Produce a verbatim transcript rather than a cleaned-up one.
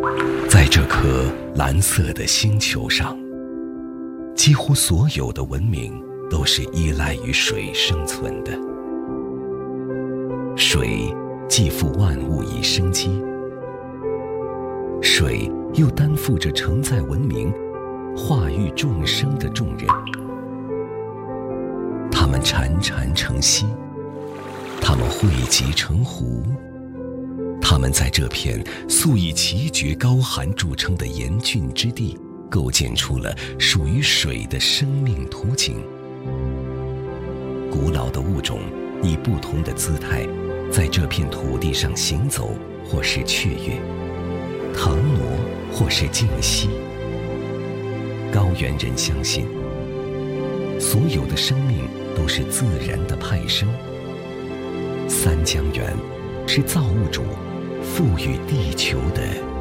在这颗蓝色的星球上，几乎所有的文明都是依赖于水生存的。水寄附万物以生机，水又担负着承载文明、化育众生的重任。它们潺潺成溪，它们汇集成湖，它们在这片素以奇绝高寒著称的严峻之地，构建出了属于水的生命图景。古老的物种以不同的姿态，在这片土地上行走，或是雀跃、腾挪，或是静息。高原人相信，所有的生命都是自然的派生。三江源是造物主赋予地球的